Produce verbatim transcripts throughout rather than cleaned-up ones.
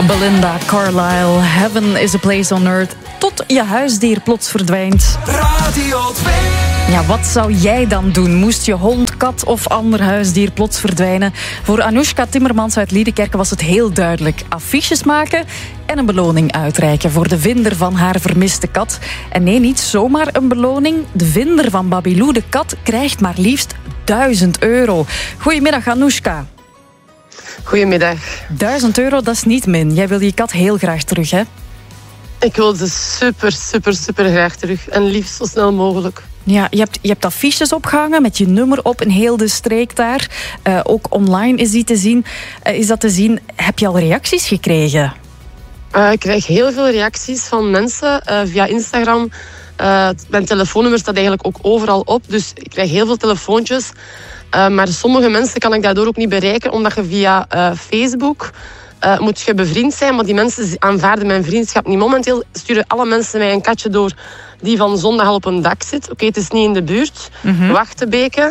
Belinda Carlisle, Heaven is a place on earth. Tot je huisdier plots verdwijnt. Radio twee. Ja, wat zou jij dan doen? Moest je hond, kat of ander huisdier plots verdwijnen? Voor Anoushka Timmermans uit Liedekerke was het heel duidelijk. Affiches maken en een beloning uitreiken voor de vinder van haar vermiste kat. En nee, niet zomaar een beloning. De vinder van Babylou, de kat, krijgt maar liefst duizend euro. Goedemiddag, Anoushka. Goedemiddag. Duizend euro, dat is niet min. Jij wil je kat heel graag terug, hè? Ik wil ze super, super, super graag terug. En liefst zo snel mogelijk. Ja, je hebt, je hebt affiches opgehangen met je nummer op in heel de streek daar. Uh, ook online is die te zien. Uh, is dat te zien? Heb je al reacties gekregen? Uh, ik krijg heel veel reacties van mensen uh, via Instagram. Uh, mijn telefoonnummer staat eigenlijk ook overal op. Dus ik krijg heel veel telefoontjes. Uh, maar sommige mensen kan ik daardoor ook niet bereiken, omdat je via uh, Facebook uh, moet je bevriend zijn. Maar die mensen aanvaarden mijn vriendschap niet. Momenteel sturen alle mensen mij een katje door die van zondag al op een dak zit. Oké, okay, het is niet in de buurt. Mm-hmm. Wachtenbeke.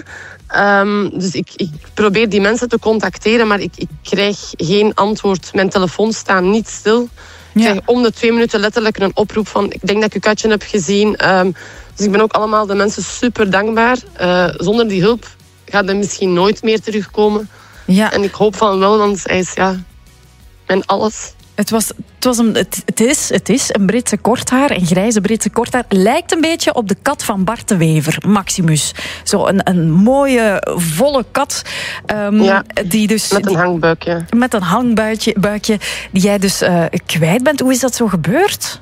Um, dus ik, ik probeer die mensen te contacteren, maar ik, ik krijg geen antwoord. Mijn telefoon staat niet stil. Ik krijg ja. om de twee minuten letterlijk een oproep van ik denk dat ik uw katje heb gezien. Um, dus ik ben ook allemaal de mensen super dankbaar. Uh, zonder die hulp gaat hij misschien nooit meer terugkomen. Ja. En ik hoop van wel, want hij is ja, mijn alles. Het, was, het, was een, het, het, is, het is een Britse korthaar, een grijze Britse korthaar. Lijkt een beetje op de kat van Bart de Wever, Maximus. Zo een, een mooie, volle kat. Um, ja, die dus, met een hangbuikje. Die, met een hangbuikje, buikje, die jij dus uh, kwijt bent. Hoe is dat zo gebeurd?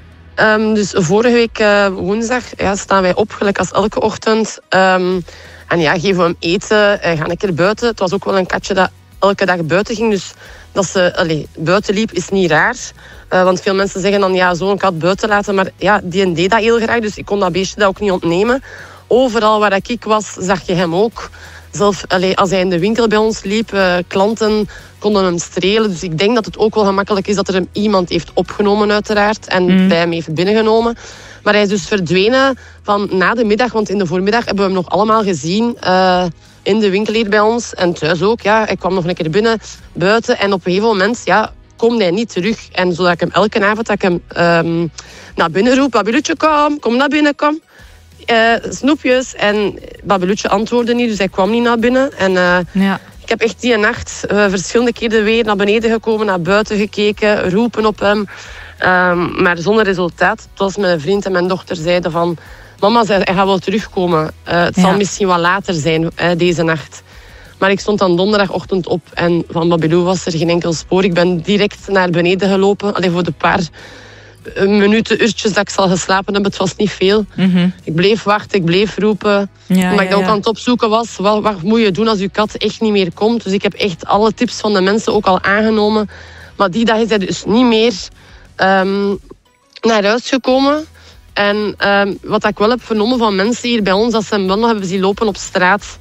Um, dus vorige week uh, woensdag ja, staan wij op, gelijk als elke ochtend. Um, en ja, geven we hem eten, uh, gaan een keer buiten. Het was ook wel een katje dat elke dag buiten ging. Dus dat ze allez, buiten liep is niet raar. Uh, want veel mensen zeggen dan, ja, zo'n kat buiten laten. Maar ja, die deed dat heel graag. Dus ik kon dat beestje dat ook niet ontnemen. Overal waar ik was, zag je hem ook. Zelf allez, als hij in de winkel bij ons liep, uh, klanten konden hem strelen. Dus ik denk dat het ook wel gemakkelijk is dat er hem iemand heeft opgenomen uiteraard. En mm. bij hem heeft binnengenomen. Maar hij is dus verdwenen van na de middag. Want in de voormiddag hebben we hem nog allemaal gezien. Uh, in de winkel hier bij ons. En thuis ook. Ja. Hij kwam nog een keer binnen, buiten. En op een gegeven moment ja, komt hij niet terug. En zodat ik hem elke avond dat ik hem um, naar binnen roep. Babylutje, kom. Kom naar binnen, kom. Uh, snoepjes. En Babylutje antwoordde niet. Dus hij kwam niet naar binnen. En uh, ja. ik heb echt die nacht uh, verschillende keren weer naar beneden gekomen. Naar buiten gekeken. Roepen op hem. Um, maar zonder resultaat. Zoals mijn vriend en mijn dochter zeiden van... Mama, hij gaat wel terugkomen. Uh, het zal ja. misschien wat later zijn uh, deze nacht. Maar ik stond dan donderdagochtend op en van Babylou was er geen enkel spoor. Ik ben direct naar beneden gelopen. Alleen voor de paar minuten, uurtjes dat ik zal geslapen heb. Het was niet veel. Mm-hmm. Ik bleef wachten, ik bleef roepen. Ja, Omdat ja, ik dat ook ja. aan het opzoeken was. Wat, wat moet je doen als je kat echt niet meer komt? Dus ik heb echt alle tips van de mensen ook al aangenomen. Maar die dag is hij dus niet meer um, naar huis gekomen. En um, wat ik wel heb vernomen van mensen hier bij ons, dat ze hem wel nog hebben zien lopen op straat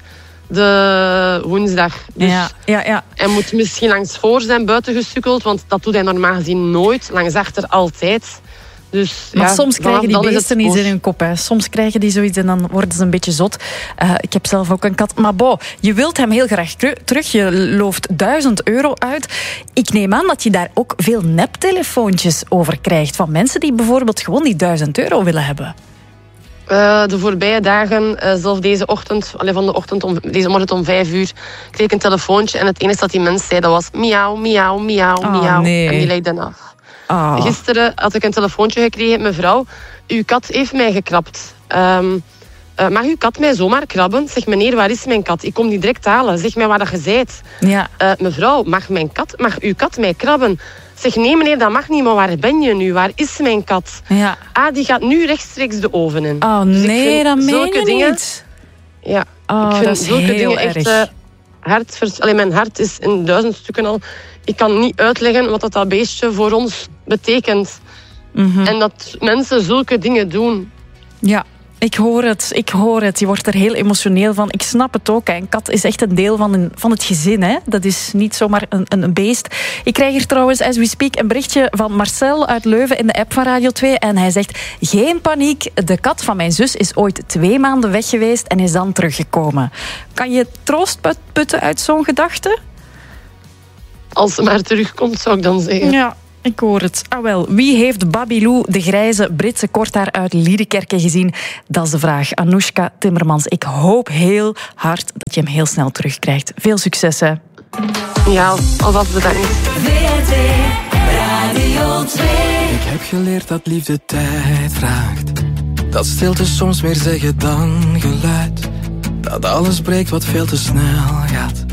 de woensdag. Dus ja, ja, ja. hij moet misschien langs voor zijn buiten gesukkeld, want dat doet hij normaal gezien nooit. Langs achter altijd. Dus, maar ja, soms krijgen die beesten iets in hun kop. Hè. Soms krijgen die zoiets en dan worden ze een beetje zot. Uh, ik heb zelf ook een kat. Maar bo, je wilt hem heel graag terug. Je looft duizend euro uit. Ik neem aan dat je daar ook veel neptelefoontjes over krijgt. Van mensen die bijvoorbeeld gewoon die duizend euro willen hebben. Uh, de voorbije dagen, uh, zelfs deze ochtend, allee, van de ochtend om, deze morgen om vijf uur, kreeg ik een telefoontje. En het enige dat die mens zei, dat was miauw, miauw, miauw, oh, miauw. Nee. En die legde dan af. Oh. Gisteren had ik een telefoontje gekregen. Mevrouw, uw kat heeft mij gekrabt. Um, uh, mag uw kat mij zomaar krabben? Zeg, meneer, waar is mijn kat? Ik kom die direct halen. Zeg mij waar dat je zijt. Ja. Uh, mevrouw, mag, mijn kat, mag uw kat mij krabben? Zeg, nee meneer, dat mag niet, maar waar ben je nu? Waar is mijn kat? Ja. Ah, die gaat nu rechtstreeks de oven in. Oh dus nee, dat meen je dingen, niet. Ja, oh, ik vind dat is zulke heel dingen erg. echt... Uh, hart, allee, mijn hart is in duizend stukken al. Ik kan niet uitleggen wat dat, dat beestje voor ons betekent. Mm-hmm. En dat mensen zulke dingen doen. Ja, ik hoor het. Ik hoor het. Je wordt er heel emotioneel van. Ik snap het ook. Hè. Een kat is echt een deel van, een, van het gezin. Hè. Dat is niet zomaar een, een beest. Ik krijg hier trouwens, as we speak, een berichtje van Marcel uit Leuven in de app van Radio twee. En hij zegt, geen paniek. De kat van mijn zus is ooit twee maanden weg geweest en is dan teruggekomen. Kan je troost putten uit zo'n gedachte? als ze maar terugkomt, zou ik dan zeggen. Ja, ik hoor het. Ah wel, wie heeft Babylou, de grijze Britse korthaar uit Liedekerke, gezien? Dat is de vraag. Anoushka Timmermans, ik hoop heel hard dat je hem heel snel terugkrijgt. Veel succes, hè. Ja, alvast bedankt. V R T Radio twee. Ik heb geleerd dat liefde tijd vraagt. Dat stilte soms meer zeggen dan geluid. Dat alles breekt wat veel te snel gaat.